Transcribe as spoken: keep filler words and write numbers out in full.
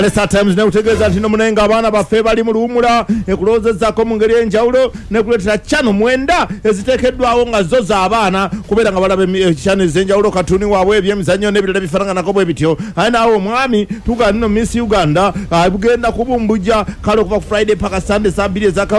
Star Times ne utegeza ntino munenga abana baffe bali mu luwumula ekulozezako mu ngeri enjawulo ne kuletera channel mwenda ezitekeddwawo nga zo za abaana kubeera nga balaba channel zenjawulo katuni waabwe ebyemizannyo n'ebirala bifaananako bwe bityo aye naawe omwami tuga nno Miss Uganda abugenda kubumbuja kale okuva ku Friday paka Sunday saa bbiri ezaka